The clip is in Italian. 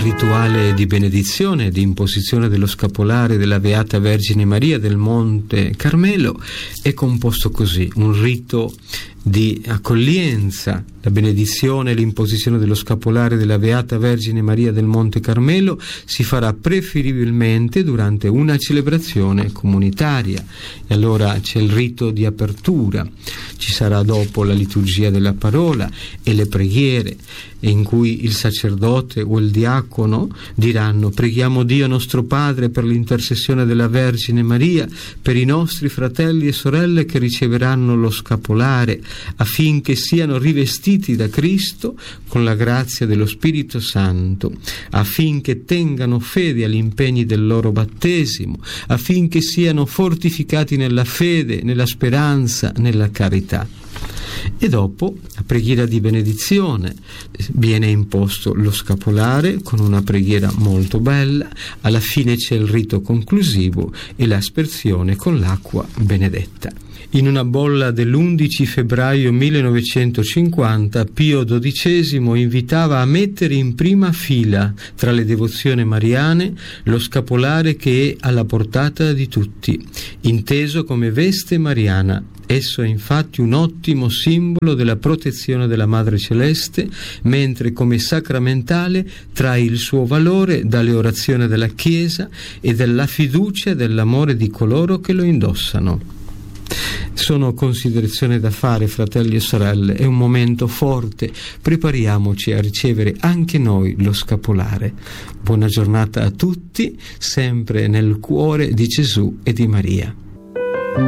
rituale di benedizione e di imposizione dello scapolare della Beata Vergine Maria del Monte Carmelo è composto così: un rito di accoglienza, la benedizione e l'imposizione dello scapolare della Beata Vergine Maria del Monte Carmelo si farà preferibilmente durante una celebrazione comunitaria, e allora c'è il rito di apertura, ci sarà dopo la liturgia della parola e le preghiere, in cui il sacerdote o il diacono diranno: preghiamo Dio nostro Padre per l'intercessione della Vergine Maria, per i nostri fratelli e sorelle che riceveranno lo scapolare, affinché siano rivestiti da Cristo con la grazia dello Spirito Santo, affinché tengano fede agli impegni del loro battesimo, affinché siano fortificati nella fede, nella speranza, nella carità. E dopo, a preghiera di benedizione, viene imposto lo scapolare con una preghiera molto bella. Alla fine c'è il rito conclusivo e l'aspersione con l'acqua benedetta. In una bolla dell'11 febbraio 1950 Pio XII invitava a mettere in prima fila tra le devozioni mariane lo scapolare che è alla portata di tutti, inteso come veste mariana. Esso è infatti un ottimo simbolo della protezione della Madre Celeste, mentre come sacramentale trae il suo valore dalle orazioni della Chiesa e dalla fiducia e dell'amore di coloro che lo indossano. Sono considerazioni da fare, fratelli e sorelle, è un momento forte, prepariamoci a ricevere anche noi lo scapolare. Buona giornata a tutti, sempre nel cuore di Gesù e di Maria.